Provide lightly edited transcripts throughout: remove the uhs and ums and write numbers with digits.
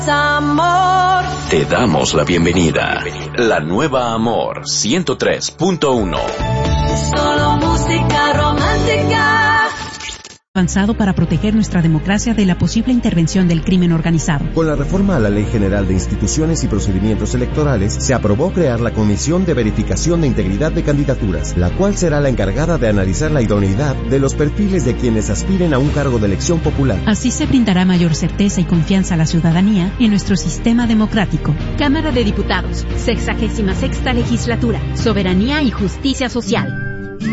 Amor. Te damos la bienvenida. La nueva Amor 103.1. Solo música romántica. Avanzado para proteger nuestra democracia de la posible intervención del crimen organizado. Con la reforma a la Ley General de Instituciones y Procedimientos Electorales, se aprobó crear la Comisión de Verificación de Integridad de Candidaturas, la cual será la encargada de analizar la idoneidad de los perfiles de quienes aspiren a un cargo de elección popular. Así se brindará mayor certeza y confianza a la ciudadanía en nuestro sistema democrático. Cámara de Diputados, 66ª Legislatura, Soberanía y Justicia Social.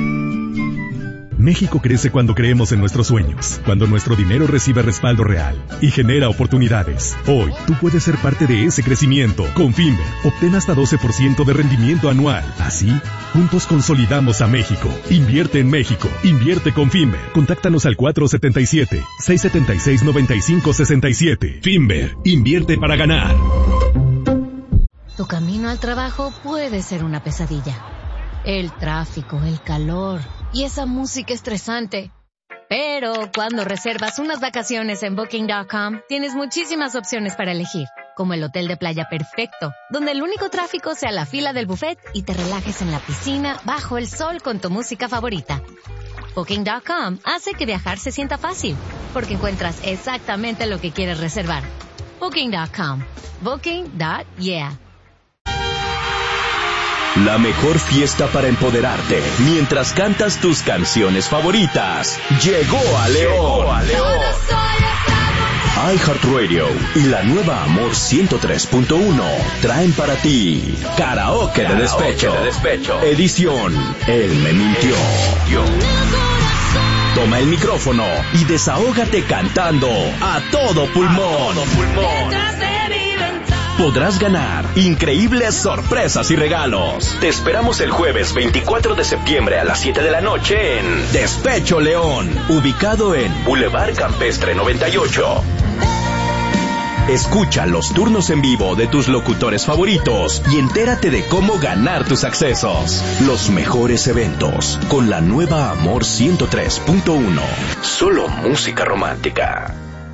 México crece cuando creemos en nuestros sueños, cuando nuestro dinero recibe respaldo real y genera oportunidades. Hoy, tú puedes ser parte de ese crecimiento. Con Finver, obtén hasta 12% de rendimiento anual. Así, juntos consolidamos a México. Invierte en México. Invierte con Finver. Contáctanos al 477-676-9567. Finver, invierte para ganar. Tu camino al trabajo puede ser una pesadilla. El tráfico, el calor y esa música estresante. Pero cuando reservas unas vacaciones en Booking.com, tienes muchísimas opciones para elegir, como el hotel de playa perfecto, donde el único tráfico sea la fila del buffet y te relajes en la piscina bajo el sol con tu música favorita. Booking.com hace que viajar se sienta fácil, porque encuentras exactamente lo que quieres reservar. Booking.com. Booking.yeah. La mejor fiesta para empoderarte mientras cantas tus canciones favoritas llegó a León. iHeartRadio y la nueva Amor 103.1 traen para ti Karaoke de Despecho. Edición Él me mintió. Toma el micrófono y desahógate cantando a todo pulmón. Podrás ganar increíbles sorpresas y regalos. Te esperamos el jueves 24 de septiembre a las 7 de la noche en Despecho León, ubicado en Boulevard Campestre 98. Escucha los turnos en vivo de tus locutores favoritos y entérate de cómo ganar tus accesos. Los mejores eventos con la nueva Amor 103.1. Solo música romántica.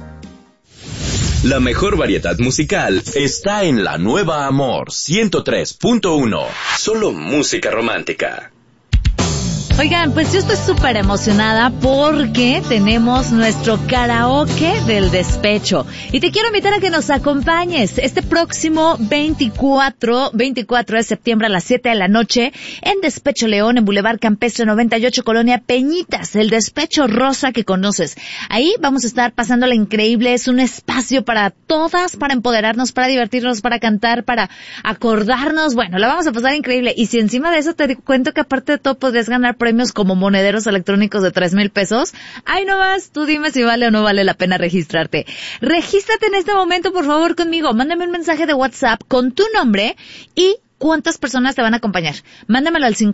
La mejor variedad musical está en la nueva Amor 103.1. Solo música romántica. Oigan, pues yo estoy súper emocionada porque tenemos nuestro karaoke del despecho. Y te quiero invitar a que nos acompañes este próximo 24 de septiembre a las 7 de la noche en Despecho León, en Boulevard Campestre 98, Colonia Peñitas, el despecho rosa que conoces. Ahí vamos a estar pasándola increíble. Es un espacio para todas, para empoderarnos, para divertirnos, para cantar, para acordarnos. Bueno, la vamos a pasar increíble. Y si encima de eso te cuento que aparte de todo podrías ganar premios como monederos electrónicos de 3,000 pesos. Ay, no más, tú dime si vale o no vale la pena registrarte. Regístrate en este momento, por favor, conmigo. Mándame un mensaje de WhatsApp con tu nombre y ¿cuántas personas te van a acompañar? Mándamelo al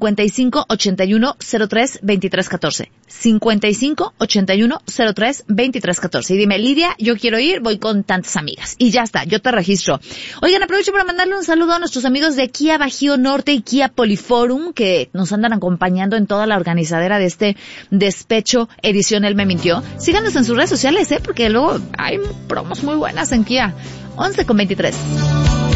5581032314. 5581032314. Y dime, Lidia, yo quiero ir, voy con tantas amigas. Y ya está, yo te registro. Oigan, aprovecho para mandarle un saludo a nuestros amigos de Kia Bajío Norte y Kia Poliforum, que nos andan acompañando en toda la organizadera de este despecho edición Él me mintió. Síganos en sus redes sociales, porque luego hay promos muy buenas en Kia. 11:23.